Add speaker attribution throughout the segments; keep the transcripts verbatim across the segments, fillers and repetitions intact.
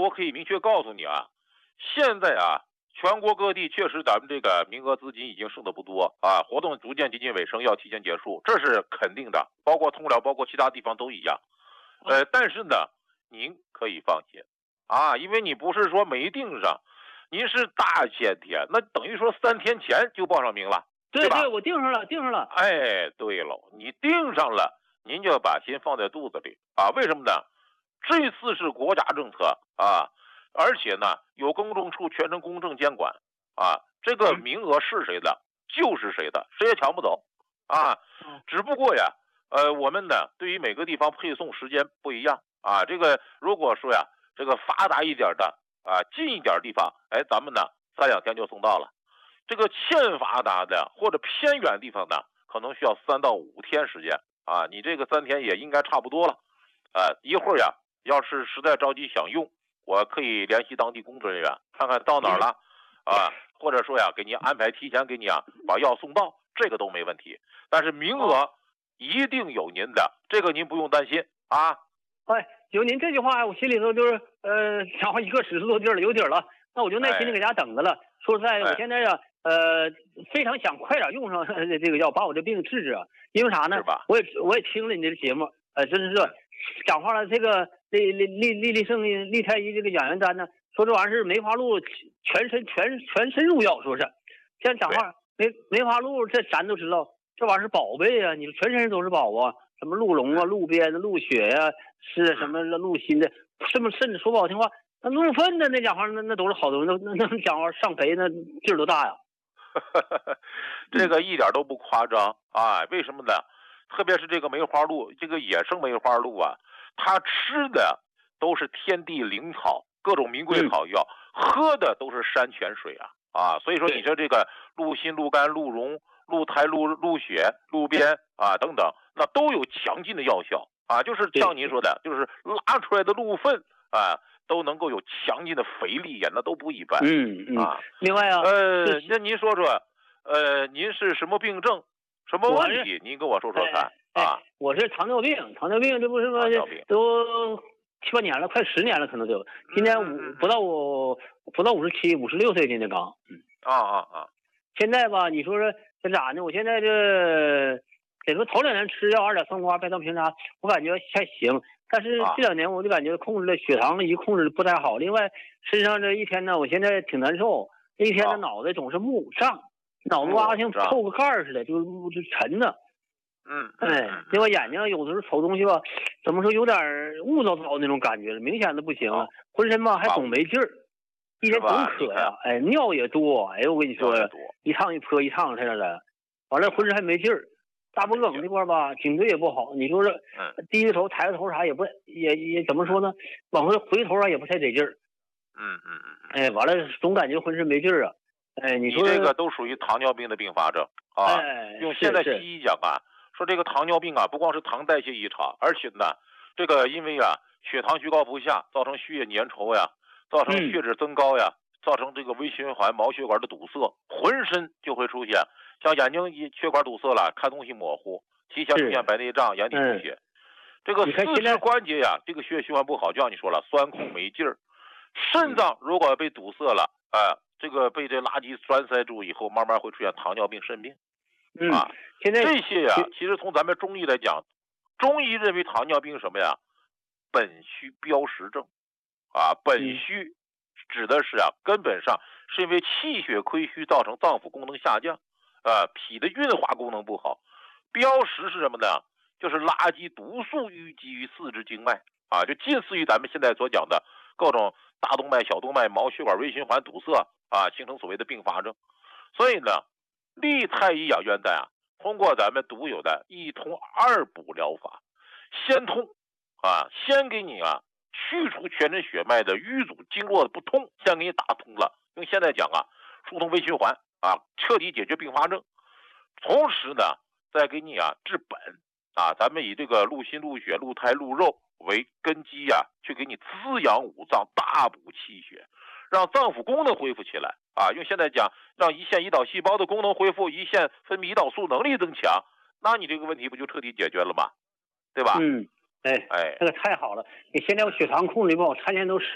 Speaker 1: 我可以明确告诉你啊，现在啊，全国各地确实咱们这个名额资金已经剩的不多啊，活动逐渐接近尾声，要提前结束，这是肯定的，包括通辽，包括其他地方都一样。呃，但是呢，您可以放心啊，因为你不是说没订上，您是大前天，那等于说三天前就报上名了，
Speaker 2: 对
Speaker 1: 吧？
Speaker 2: 对，我订上了，订上了。
Speaker 1: 哎，对了，你订上了，您就要把心放在肚子里啊。为什么呢？这次是国家政策啊，而且呢，有公证处全程公正监管啊，这个名额是谁的就是谁的，谁也抢不走啊。只不过呀，呃，我们呢，对于每个地方配送时间不一样啊。这个如果说呀，这个发达一点的啊，近一点地方，哎，咱们呢三两天就送到了。这个欠发达的或者偏远地方呢，可能需要三到五天时间啊。你这个三天也应该差不多了，呃，一会儿呀，要是实在着急想用，我可以联系当地工作人员，看看到哪儿了，啊，或者说呀，给您安排提前给你啊把药送到，这个都没问题。但是名额一定有您的，这个您不用担心啊。
Speaker 2: 哎，有您这句话，我心里头就是呃，然后一个尺子落地了，有底了。那我就耐心的给家等着了。说实在的，我现在呀，呃，非常想快点用上这个药，把我这病治治啊。因为啥呢？我也我也听了你这个节目，呃，真是讲话了。这个利利利利利胜利太医这个养元丹呢，说这玩意儿是梅花鹿全身全全身入药，说是。现在讲话梅梅花鹿，这咱都知道，这玩意儿是宝贝啊！你说全身都是宝啊，什么鹿茸啊、鹿鞭、鹿血呀、啊，是什么鹿心的，这么甚至说不好听话。那鹿粪的那讲话，那那都是好东西，那那那讲话上肥那劲儿多大呀！
Speaker 1: 这个一点都不夸张啊！为什么呢？特别是这个梅花鹿，这个野生梅花鹿啊，它吃的都是天地灵草，各种名贵草药，嗯、喝的都是山泉水啊啊！所以说，你说这个鹿心、鹿肝、鹿茸、鹿胎、鹿鹿血、鹿鞭啊等等，那都有强劲的药效啊！就是像您说的，就是拉出来的鹿粪啊。都能够有强劲的肥力呀，那都不一般。
Speaker 2: 嗯嗯
Speaker 1: 啊，
Speaker 2: 另外啊，
Speaker 1: 呃，那您说说，呃，您是什么病症，什么问题？您跟我说说看
Speaker 2: 哎哎、
Speaker 1: 啊。
Speaker 2: 我是糖尿病，糖尿病这不是说都七八年了，快十年了，可能就今年五、嗯、不到我不到五十七，五十六岁今年刚。
Speaker 1: 嗯啊啊啊！
Speaker 2: 现在吧，你说说这咋呢？我现在这得说头两年吃药二甲双胍、拜糖平查，我感觉还行。但是这两年我就感觉控制了血糖一控制的不太好，另外身上这一天呢，我现在挺难受，这一天的脑袋总是木胀，脑子瓜像扣个盖儿似的，就就沉的。
Speaker 1: 嗯，
Speaker 2: 哎，另外眼睛有的时候瞅东西吧，怎么说有点雾糟糟那种感觉，明显的不行了，浑身吧还总没劲儿，一天总渴呀，哎，尿也多，哎呦我跟你说，一趟一泼一趟似的，完了浑身还没劲儿。大脖梗这块吧，颈椎也不好。你说这低着头、抬着头啥也不也也怎么说呢？往回回头啊也不太得劲儿。
Speaker 1: 嗯嗯嗯。
Speaker 2: 哎，完了总感觉浑身没劲儿啊。哎，你说
Speaker 1: 你这个都属于糖尿病的并发症啊。
Speaker 2: 哎，
Speaker 1: 用现在西医讲啊，说这个糖尿病啊，不光是糖代谢异常，而且呢，这个因为啊血糖居高不下，造成血液粘稠呀，造成血脂增高呀，嗯、造成这个微循环、毛血管的堵塞，浑身就会出现。像眼睛一血管堵塞了，看东西模糊，提前出现白内障、眼底出血。这个四肢关节呀，这个血液循环不好，就像你说了，酸痛没劲儿。肾脏如果被堵塞了，啊、呃，这个被这垃圾栓塞住以后，慢慢会出现糖尿病、肾病。
Speaker 2: 嗯，
Speaker 1: 啊，
Speaker 2: 现在
Speaker 1: 这些呀，其实从咱们中医来讲，中医认为糖尿病什么呀？本虚标实症。啊，本虚指的是啊，根本上是因为气血亏虚造成脏腑功能下降。呃，脾的运化功能不好，标实是什么呢？就是垃圾毒素淤积于四肢经脉啊，就近似于咱们现在所讲的各种大动脉、小动脉、毛血管、微循环堵塞啊，形成所谓的并发症。所以呢，利太医养元丹啊，通过咱们独有的一通二补疗法，先通啊，先给你啊去除全身血脉的淤阻、经络的不通，先给你打通了。用现在讲啊，疏通微循环。啊，彻底解决并发症，同时呢，再给你啊治本啊，咱们以这个鹿心、鹿血、鹿胎、鹿肉为根基呀、啊，去给你滋养五脏，大补气血，让脏腑功能恢复起来啊。用现在讲，让胰腺胰岛细胞的功能恢复，胰腺分泌胰岛素能力增强，那你这个问题不就彻底解决了吗？对吧？
Speaker 2: 嗯，哎哎，这个太好了！你现在我血糖控制不好，天天都吃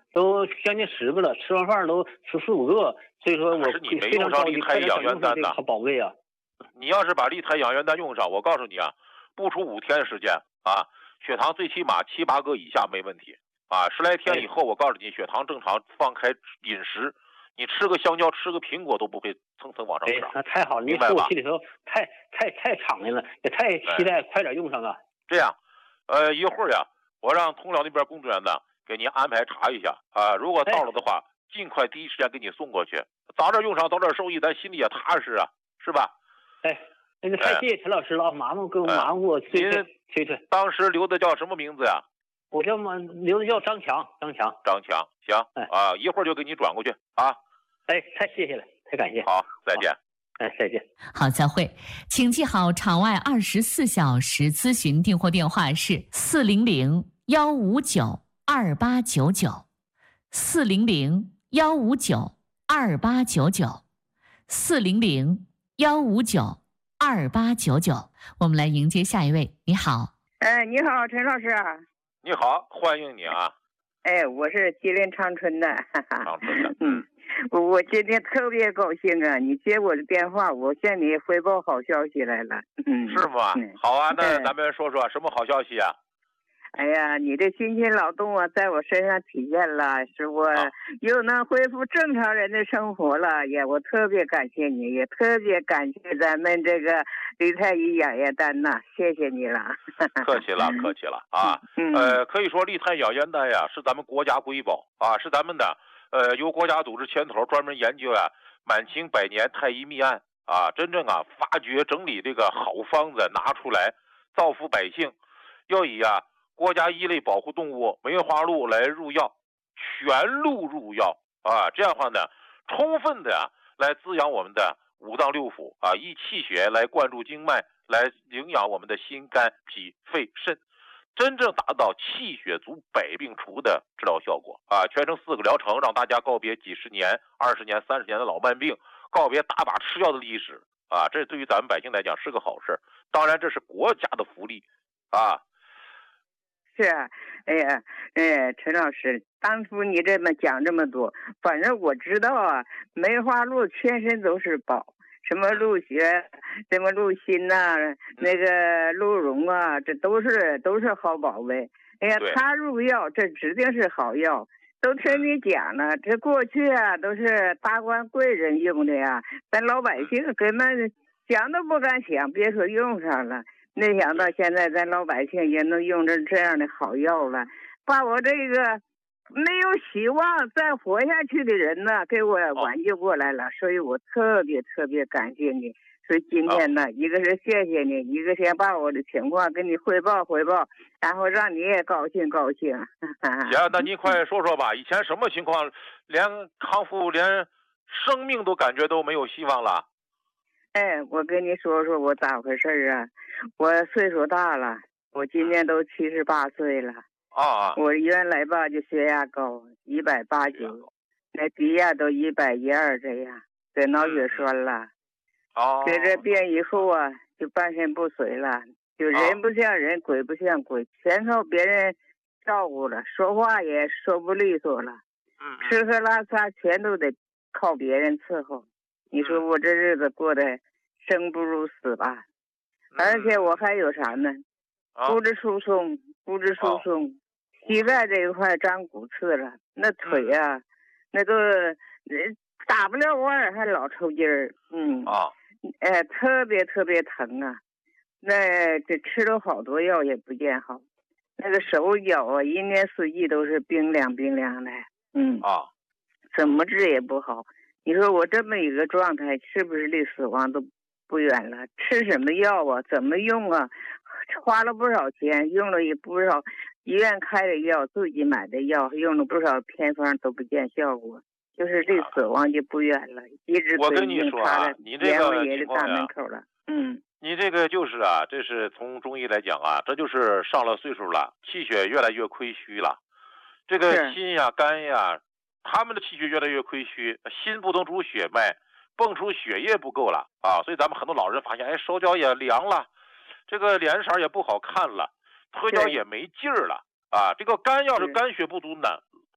Speaker 2: 都将近十个了，吃完饭都吃四五个，所以说我
Speaker 1: 是你没用上利胎养元丹呐，
Speaker 2: 宝贝啊！
Speaker 1: 你要是把利胎养元丹用上，我告诉你啊，不出五天时间啊，血糖最起码七八个以下没问题啊，十来天以后，我告诉你，血糖正常，放开饮食，你吃个香蕉，吃个苹果都不会蹭蹭往上涨。
Speaker 2: 哎，那太好了，你说我心里头太太太敞亮了，也太期待快点用上啊。
Speaker 1: 这样，呃，一会儿呀，我让通辽那边工作人员呢给您安排查一下啊，如果到了的话，尽快第一时间给你送过去，早点用上，早点受益，咱心里也踏实啊，是吧？
Speaker 2: 哎，那个太谢谢陈老师了，麻烦给我麻烦我催催催催。
Speaker 1: 当时留的叫什么名字呀？
Speaker 2: 我叫嘛，留的叫张强，张强，
Speaker 1: 张强，行，哎啊，一会儿就给你转过去啊。
Speaker 2: 哎，太谢谢了，太感谢。
Speaker 1: 好，再见。
Speaker 2: 哎，再见。
Speaker 3: 好，再会。请记好，场外二十四小时咨询订货电话是四零零幺五九二八九九，四零零幺五九二八九九，四零零幺五九二八九九。我们来迎接下一位。你好。
Speaker 4: 哎，你好，陈老师。
Speaker 1: 你好，欢迎你啊。
Speaker 4: 哎，我是吉林长春的。
Speaker 1: 长春的。
Speaker 4: 嗯。我我今天特别高兴啊！你接我的电话，我向你汇报好消息来了。嗯，
Speaker 1: 是吗？嗯、好啊，那咱们说说什么好消息啊？
Speaker 4: 哎呀，你的辛勤劳动啊，在我身上体现了，使我又能恢复正常人的生活了。也我特别感谢你，也特别感谢咱们这个利太乙养元丹呐，谢谢你了。
Speaker 1: 客气了，客气了啊！嗯、呃，可以说利太养元丹呀，是咱们国家瑰宝啊，是咱们的。呃，由国家组织牵头，专门研究啊满清百年太医秘案啊，真正啊发掘整理这个好方子拿出来，造福百姓。要以啊国家一类保护动物梅花鹿来入药，全鹿入药啊，这样的话呢，充分的啊来滋养我们的五脏六腑啊，益气血来灌注经脉，来营养我们的心肝脾肺肾。真正达到气血足、百病除的治疗效果啊！全程四个疗程，让大家告别几十年、二十年、三十年的老慢病，告别大把吃药的历史啊！这对于咱们百姓来讲是个好事，当然这是国家的福利啊！
Speaker 4: 是啊，哎呀，哎，陈老师，当初你这么讲这么多，反正我知道啊，梅花鹿全身都是宝。什么鹿血，什么鹿心呐、啊，那个鹿茸啊，这都是都是好宝贝。哎呀，它入药，这指定是好药。都听你讲了，这过去啊都是达官贵人用的呀，咱老百姓根本想都不敢想，别说用上了。没想到现在咱老百姓也能用着这样的好药了，把我这个没有希望再活下去的人呢，给我挽救过来了，哦、所以我特别特别感谢你。所以今天呢，哦、一个是谢谢你，一个先把我的情况跟你汇报汇报，然后让你也高兴高兴。
Speaker 1: 行，那您快说说吧，以前什么情况，连康复连生命都感觉都没有希望了？
Speaker 4: 哎，我跟你说说我咋回事啊？我岁数大了，我今年都七十八岁了。
Speaker 1: 啊，
Speaker 4: 我原来吧就血压高，一百八九，那低压都一百一二这样，得脑血栓了。
Speaker 1: 哦，
Speaker 4: 得这病以后啊，就半身不遂了，就人不像人，鬼不像鬼，全靠别人照顾了，说话也说不利索了，
Speaker 1: 嗯，
Speaker 4: 吃喝拉撒全都得靠别人伺候。你说我这日子过得生不如死吧？而且我还有啥呢？骨质疏松，骨质疏松。膝盖这一块长骨刺了，那腿啊，嗯、那都打不了腕儿，还老抽筋儿。嗯
Speaker 1: 啊，
Speaker 4: 哎，特别特别疼啊！那这吃了好多药也不见好，那个手脚啊，一年四季都是冰凉冰凉的。嗯
Speaker 1: 啊，
Speaker 4: 怎么治也不好。你说我这么一个状态，是不是离死亡都不远了？吃什么药啊？怎么用啊？花了不少钱，用了也不少。医院开的药，自己买的药，用了不少偏方都不见效果，就是离死亡就不远了。一直
Speaker 1: 我跟你说啊，你这个
Speaker 4: 情况呀，大门口了，嗯，
Speaker 1: 你这个就是啊，这是从中医来讲啊，这就是上了岁数了，气血越来越亏虚了。这个心呀、肝呀，他们的气血越来越亏虚，心不能主血脉，泵出血液不够了啊，所以咱们很多老人发现，哎，手脚也凉了，这个脸色也不好看了。腿脚也没劲儿了啊！这个肝要是肝血不足呢，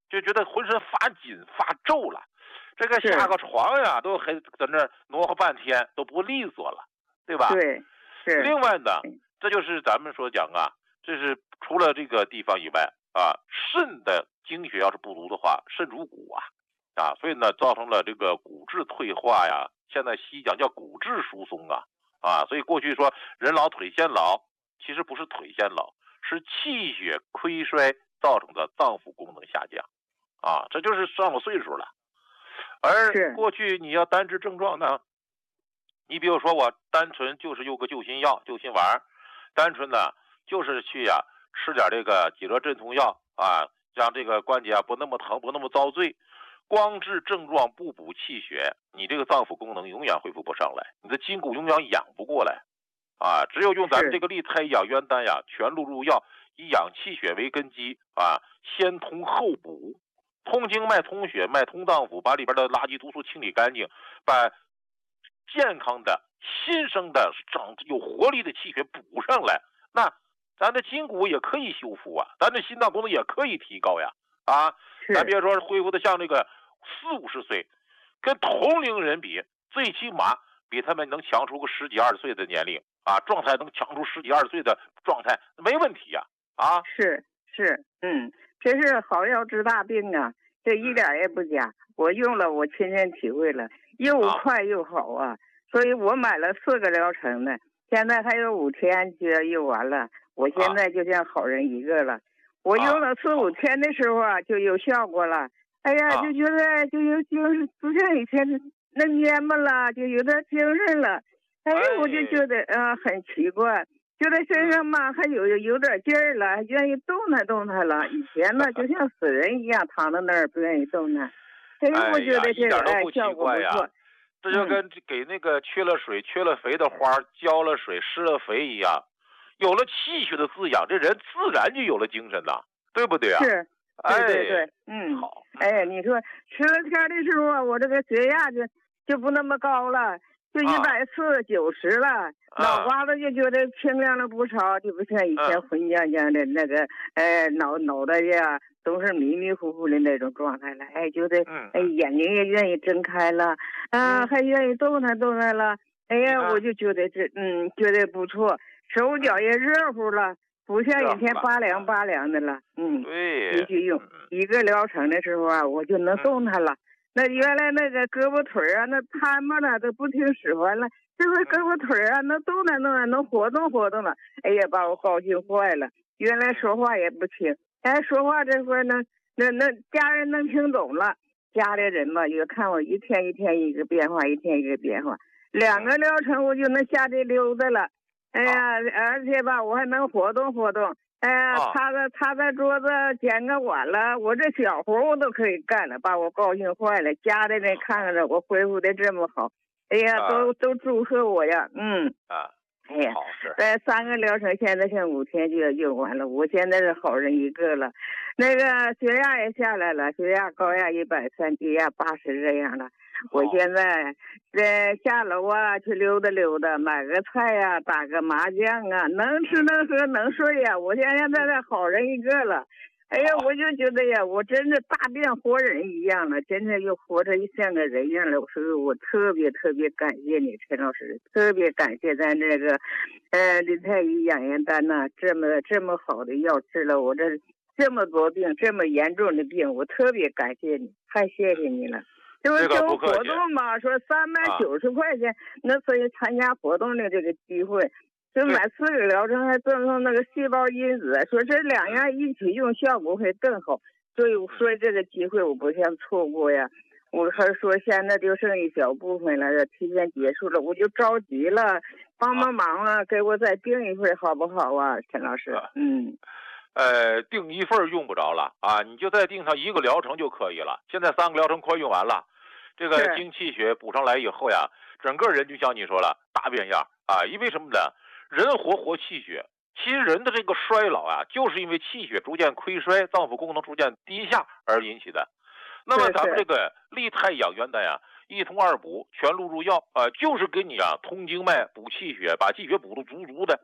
Speaker 1: 就觉得浑身发紧发皱了，这个下个床呀都还在那挪活半天都不利索了，对吧？
Speaker 4: 对，是。
Speaker 1: 另外呢，这就是咱们说讲啊，这是除了这个地方以外啊，肾的精血要是不足的话，肾主骨啊，啊，所以呢造成了这个骨质退化呀，现在西医讲叫骨质疏松啊，啊，所以过去说人老腿先老，其实不是腿先老，是气血亏衰造成的脏腑功能下降，啊，这就是上了岁数了。而过去你要单治症状呢，你比如说我单纯就是用个救心药、救心丸，单纯的就是去呀、啊、吃点这个解热镇痛药啊，让这个关节啊不那么疼、不那么遭罪。光治症状不补气血，你这个脏腑功能永远恢复不上来，你的筋骨永远养不过来，啊，只有用咱们这个利太医养元丹呀，全录入药，以养气血为根基啊，先通后补，通经脉、通血脉、通脏腑，把里边的垃圾毒素清理干净，把健康的、新生的、长有活力的气血补上来，那咱的筋骨也可以修复啊，咱的心脏功能也可以提高呀，啊，咱别说恢复的像这个四五十岁，跟同龄人比，最起码比他们能强出个十几二十岁的年龄啊，状态能强出十几二十岁的状态，没问题呀！啊，
Speaker 4: 是是，嗯，这是好药治大病啊，这一点也不假。我用了，我亲身体会了，又快又好啊，所以我买了四个疗程呢，现在还有五天就要用完了，我现在就像好人一个了。我用了四五天的时候啊，就有效果了。哎呀，就觉得就有就是不像以前那蔫巴了，就有点精神了。哎，我就觉得啊、呃、很奇怪，觉得身上嘛还有有点劲儿了，还愿意动弹动弹了。以前呢就像死人一样躺在那儿不愿意动弹。哎，我觉得这个哎效果不错。
Speaker 1: 这就跟给那个缺了水、缺了肥的花浇了水、施了肥一样。有了气血的滋养，这人自然就有了精神呐，对不对啊？
Speaker 4: 是，对对对，哎、嗯，好。哎，你说吃了天的时候啊，我这个血压就就不那么高了，就一百四九十了，啊、脑瓜子就觉得清亮了不少，就不像以前浑浆浆的那个，哎、呃，脑脑袋呀都是迷迷糊糊的那种状态了。哎，觉得哎眼睛也愿意睁开了，啊，还愿意动弹动弹了。哎呀，我就觉得这嗯，觉得不错。手脚也热乎了，不像以前拔凉拔凉的了。嗯，
Speaker 1: 对，
Speaker 4: 继续用一个疗程的时候啊，我就能动弹了。那原来那个胳膊腿啊，那瘫嘛了都不听使唤了，这回胳膊腿啊能动弹动弹，能活动活动了。哎呀，把我高兴坏了。原来说话也不听，哎，说话这会儿呢，那那家人能听懂了。家里人嘛，也看我一天一天一个变化，一天一个变化。两个疗程我就能下地溜达了。哎呀，而且吧，我还能活动活动。哎呀，擦个擦个桌子，捡个碗了，我这小活我都可以干了，把我高兴坏了。家里人看看着我恢复的这么好，哎呀，都都祝贺我呀。嗯
Speaker 1: 啊，
Speaker 4: 哎呀，在三个疗程，现在剩五天就要用完了，我现在是好人一个了。那个血压也下来了，血压高压一百三，低压八十这样了。我现在在下楼啊，去溜达溜达，买个菜呀、啊，打个麻将啊，能吃能喝能睡呀、啊。我现在在这好人一个了。哎呀，我就觉得呀，我真是大变活人一样了，真的又活着像个人一样了。所以我特别特别感谢你，陈老师，特别感谢咱这个，呃，林太医养元丹呐，这么这么好的药治了我这这么多病，这么严重的病，我特别感谢你，太谢谢你了。就是这个活动嘛，说三百九十块钱，那所以参加活动的这个机会，就买四个疗程还赠送那个细胞因子，说这两样一起用效果会更好，所以说这个机会我不想错过呀。我还说现在就剩一小部分了，要提前结束了，我就着急了，帮帮忙啊，给我再订一份好不好啊，陈老师？嗯。
Speaker 1: 呃，订一份用不着了啊，你就再订上一个疗程就可以了。现在三个疗程快用完了，这个精气血补上来以后呀，整个人就像你说了，大变样啊！因为什么呢？人活活气血，其实人的这个衰老啊，就是因为气血逐渐亏衰，脏腑功能逐渐低下而引起的。那么咱们这个利太养元丹呀，一通二补，全录入药啊、呃，就是给你啊通经脉、补气血，把气血补得足足的。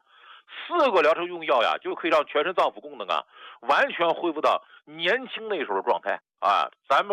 Speaker 1: 四个疗程用药呀，就可以让全身脏腑功能啊完全恢复到年轻那时候的状态啊。咱们